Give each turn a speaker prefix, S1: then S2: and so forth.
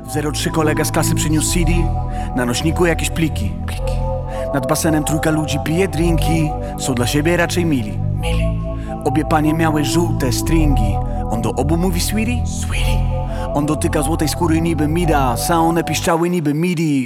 S1: 03 kolega z klasy przyniósł CD, na nośniku jakieś pliki. Nad basenem trójka ludzi pije drinki, są dla siebie raczej mili. Obie panie miały żółte stringi, on do obu mówi sweetie. On dotyka złotej skóry niby Midas, a one piszczały niby midi.